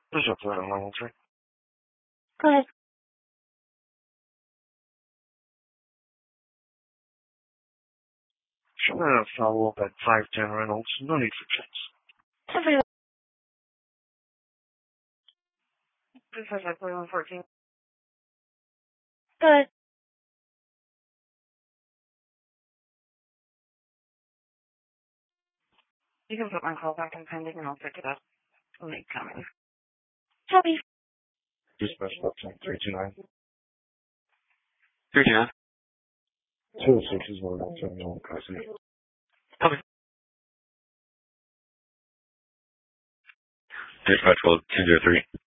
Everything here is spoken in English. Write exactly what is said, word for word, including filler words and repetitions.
This is Florida nine one three. Go ahead. Should I follow up at five ten Reynolds? No need for checks. Somebody. This is like one fourteen. Go ahead. You can put my call back in pending and I'll pick it up when they come in. Copy. Dispatch option three two nine. three two nine. two six is one one seven one custody. Copy. Dispatch call two zero three.